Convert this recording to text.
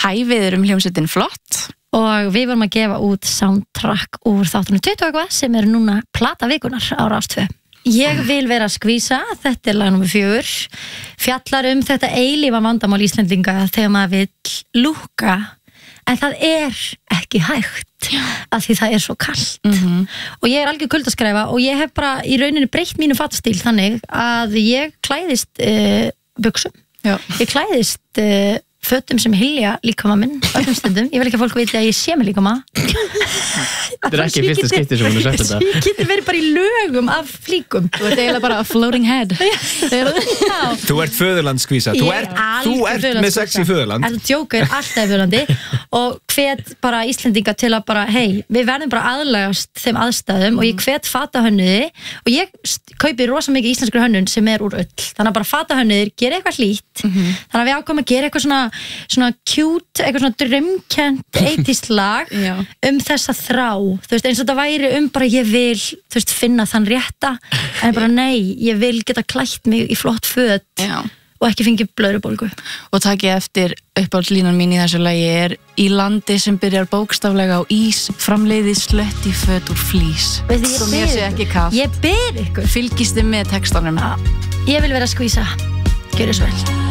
Hæ, við erum hljómsveitin Flott og við vorum að gefa út soundtrack úr þáttunum 20 eitthvað sem núna plata vikunar á Rás 2. Ég vil vera að skvísa, þetta lag númer 4, fjallar þetta eilífa vandamál Íslendinga þegar maður vill lúkka, en það ekki hægt af því það svo kalt. Og ég algjör kuldaskræfa og ég hef bara í rauninni breytt mínu fatastíl þannig að ég klæðist buxum. Ég klæðist fötum sem hylja líkama minn öllum stundum. Ég vil ekki að fólk viti að ég sé mig líkama. Þetta ekki fyrsta skipti sem hún sagt þetta. Ég geti verið bara í lögum af flíkum. Þú eiginlega bara a floating head. Þú ert föðurlandskvísa. Þú ert með sexy föðurland. Þetta djóka alltaf í föðurlandi og hvet bara Íslendinga til að bara, hei, við verðum bara aðlagast þeim aðstæðum og ég hvet fatahönnuði og ég kaupi rosa mikið íslenskri hönnun sem úr ull. Þannig að bara fatahönnuðir gera eitthvað hlýtt. Þannig að við ákváðum að gera eitthvað svona cute, eitthvað svona draumkennt 80s lag þessa þrá. Þú veist, eins og þetta væri bara ég vil, þú veist, finna þann rétta en bara nei, ég vil geta klætt mig í flott föt og ekki fengið blöðrubólgu. Og takið eftir uppáhaldslínan mín í þessu lagi í landi sem byrjar bókstaflega á ís, framleiði slött í föt úr flís. Svo mér sé ekki kalt. Ég ber ykkur. Fylgist þið með textanum. Ég vil vera að skvísa. Gjörðu svo vel.